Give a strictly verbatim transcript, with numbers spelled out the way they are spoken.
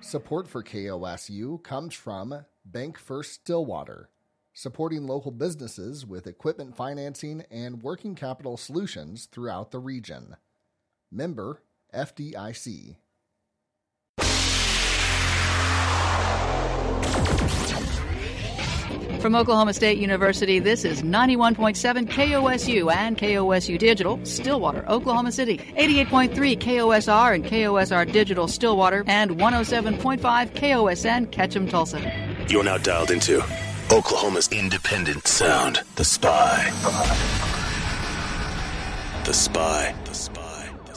Support for K O S U comes from Bank First Stillwater, supporting local businesses with equipment financing and working capital solutions throughout the region. Member F D I C. From Oklahoma State University, this is ninety-one point seven K O S U and K O S U Digital, Stillwater, Oklahoma City. eighty-eight point three K O S R and K O S R Digital, Stillwater, and one oh seven point five K O S N, Ketchum, Tulsa. You're now dialed into Oklahoma's independent sound, The Spy. The Spy. The Spy.